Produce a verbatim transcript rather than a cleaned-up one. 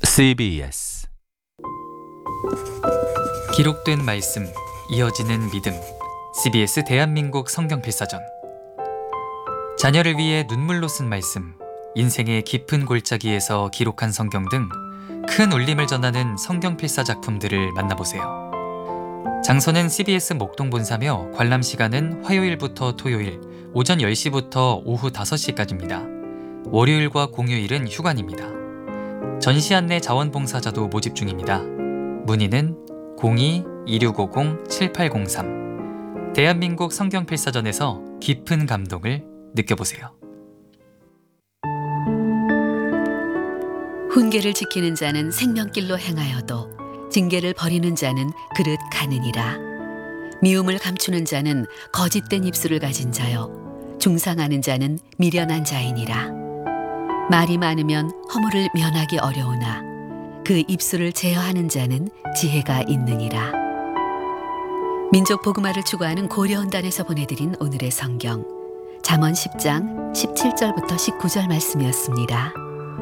씨비에스 기록된 말씀, 이어지는 믿음. 씨비에스 대한민국 성경필사전. 자녀를 위해 눈물로 쓴 말씀, 인생의 깊은 골짜기에서 기록한 성경 등 큰 울림을 전하는 성경필사 작품들을 만나보세요. 장소는 씨비에스 목동본사며 관람 시간은 화요일부터 토요일 오전 열 시부터 오후 다섯 시까지입니다. 월요일과 공휴일은 휴관입니다. 전시 안내 자원봉사자도 모집 중입니다. 문의는 공이 이육오공 칠팔공삼. 대한민국 성경필사전에서 깊은 감동을 느껴보세요. 훈계를 지키는 자는 생명길로 행하여도 징계를 버리는 자는 그릇 가느니라. 미움을 감추는 자는 거짓된 입술을 가진 자요 중상하는 자는 미련한 자이니라. 말이 많으면 허물을 면하기 어려우나 그 입술을 제어하는 자는 지혜가 있느니라. 민족 복음화를 추구하는 고려원단에서 보내드린 오늘의 성경 잠언 십 장 십칠 절부터 십구 절 말씀이었습니다.